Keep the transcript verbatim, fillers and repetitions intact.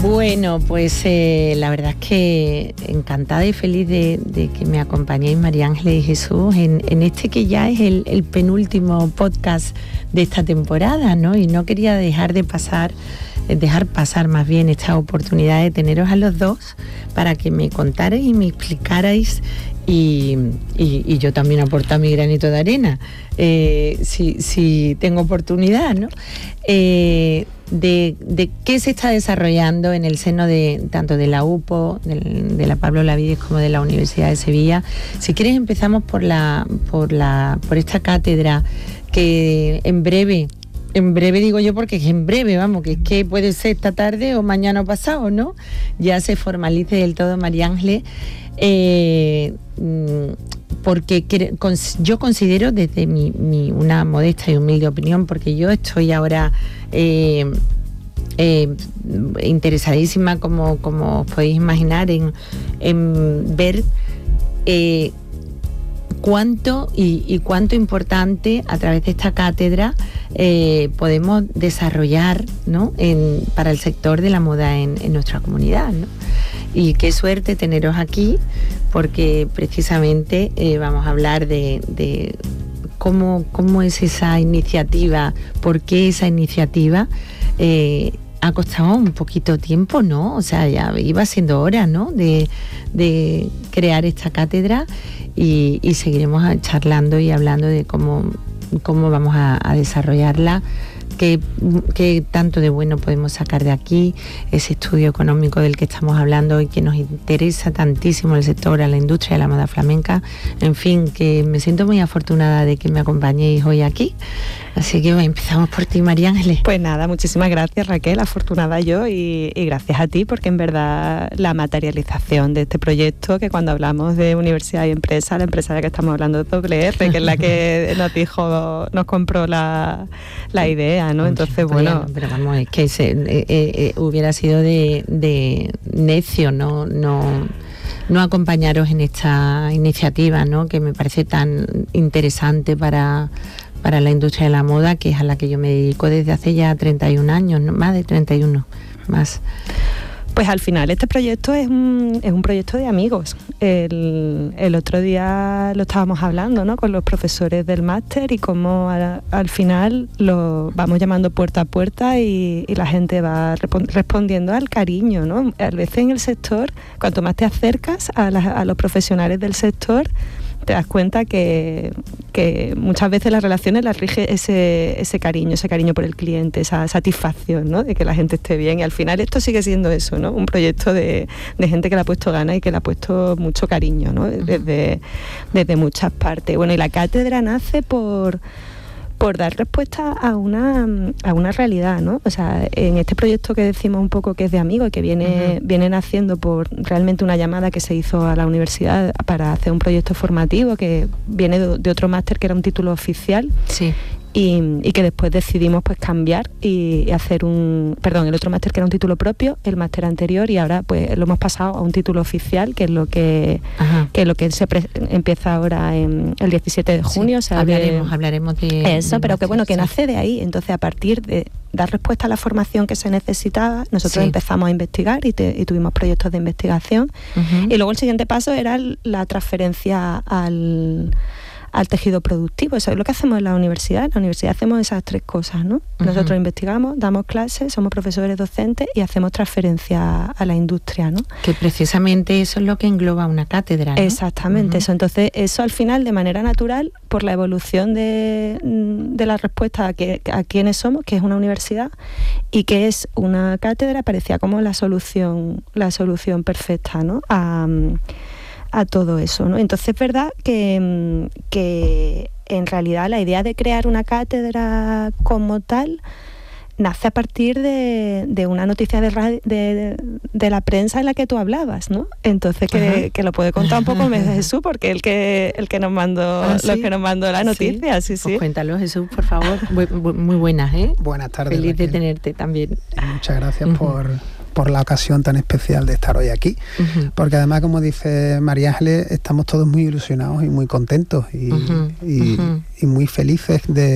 Bueno, pues eh, la verdad es que encantada y feliz de, de que me acompañéis, María Ángeles y Jesús, en, en este que ya es el, el penúltimo podcast de esta temporada, ¿no? Y no quería dejar de pasar, dejar pasar más bien esta oportunidad de teneros a los dos para que me contarais y me explicarais y, y, y yo también aportar mi granito de arena, eh, si, si tengo oportunidad, ¿no? Eh, De, de qué se está desarrollando en el seno de tanto de la U P O, de, de la Pablo Lavides, como de la Universidad de Sevilla. Si quieres empezamos por la por la por esta cátedra que en breve, en breve digo yo porque es en breve, vamos, que es que puede ser esta tarde o mañana o pasado, ¿no? Ya se formalice del todo, María Ángeles. Eh, porque yo considero desde mi, mi una modesta y humilde opinión, porque yo estoy ahora eh, eh, interesadísima, como, como os podéis imaginar, en, en ver eh, cuánto y, y cuánto importante a través de esta cátedra eh, podemos desarrollar, ¿no? en, para el sector de la moda en, en nuestra comunidad, ¿no? Y qué suerte teneros aquí, porque precisamente eh, vamos a hablar de, de cómo, cómo es esa iniciativa, por qué esa iniciativa eh, ha costado un poquito tiempo, ¿no? O sea, ya iba siendo hora, ¿no? De, de crear esta cátedra y, y seguiremos charlando y hablando de cómo, cómo vamos a, a desarrollarla. ¿Qué, qué tanto de bueno podemos sacar de aquí, ese estudio económico del que estamos hablando y que nos interesa tantísimo el sector, a la industria de la moda flamenca? En fin, que me siento muy afortunada de que me acompañéis hoy aquí. Así que bueno, empezamos por ti, María Ángeles. Pues nada, muchísimas gracias, Raquel, afortunada yo, y, y gracias a ti, porque en verdad la materialización de este proyecto, que cuando hablamos de universidad y empresa, la empresa de la que estamos hablando es doble erre, que es la que nos dijo, nos compró la, la idea, ¿no? Entonces, bueno... Pero vamos, es que se, eh, eh, hubiera sido de, de necio, ¿no? no no acompañaros en esta iniciativa, ¿no? Que me parece tan interesante para... para la industria de la moda, que es a la que yo me dedico desde hace ya treinta y un años, ¿no? Más de treinta y uno, más. Pues al final este proyecto es un, es un proyecto de amigos. El, el otro día lo estábamos hablando, ¿no? Con los profesores del máster y cómo a, al final lo vamos llamando puerta a puerta y, y la gente va respondiendo al cariño, ¿no? A veces en el sector, cuanto más te acercas a, la, a los profesionales del sector, te das cuenta que, que muchas veces las relaciones las rige ese, ese cariño, ese cariño por el cliente, esa satisfacción, ¿no? De que la gente esté bien. Y al final esto sigue siendo eso, ¿no? Un proyecto de, de gente que le ha puesto ganas y que le ha puesto mucho cariño, ¿no? Desde, desde muchas partes. Bueno, y la cátedra nace por... por dar respuesta a una a una realidad, ¿no? O sea, en este proyecto que decimos un poco que es de amigos y que viene, uh-huh. vienen haciendo por realmente una llamada que se hizo a la universidad para hacer un proyecto formativo que viene de, de otro máster que era un título oficial. Sí. Y, y que después decidimos pues cambiar y, y hacer un, perdón, el otro máster que era un título propio, el máster anterior, y ahora pues lo hemos pasado a un título oficial, que es lo que, que es lo que se pre- empieza ahora en el diecisiete de junio. Sí, o sea, hablaremos, de, hablaremos de eso, de pero máster, que bueno, que sí. nace de ahí. Entonces, a partir de dar respuesta a la formación que se necesitaba, nosotros Sí. empezamos a investigar y, te, y tuvimos proyectos de investigación. Uh-huh. Y luego el siguiente paso era la transferencia al al tejido productivo. Eso es lo que hacemos en la universidad. En la universidad hacemos esas tres cosas, ¿no? Uh-huh. Nosotros investigamos, damos clases, somos profesores docentes y hacemos transferencia a la industria, ¿no? Que precisamente eso es lo que engloba una cátedra, ¿no? Exactamente, uh-huh. eso. Entonces, eso al final, de manera natural, por la evolución de, de la respuesta a, que, a quiénes somos, que es una universidad y que es una cátedra, parecía como la solución, la solución perfecta, ¿no? A, a todo eso, ¿no? Entonces es verdad que, que en realidad la idea de crear una cátedra como tal nace a partir de, de una noticia de, radio, de, de la prensa en la que tú hablabas, ¿no? Entonces que, que lo puede contar un poco Jesús, porque el que el que nos mandó ¿Ah, sí? los que nos mandó la noticia, sí, sí. sí. Pues cuéntalo, Jesús, por favor. Muy, muy buenas, ¿eh? Buenas tardes. Feliz Raquel. de tenerte también. Muchas gracias uh-huh. por por la ocasión tan especial de estar hoy aquí, uh-huh. porque además, como dice María Ángeles, estamos todos muy ilusionados y muy contentos y, uh-huh. y, uh-huh. y muy felices de